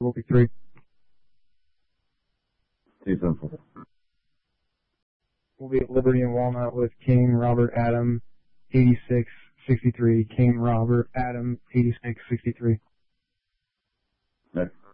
273. 274. We'll be at Liberty and Walnut with King Robert Adam, 8663. King Robert Adam, 8663. Next.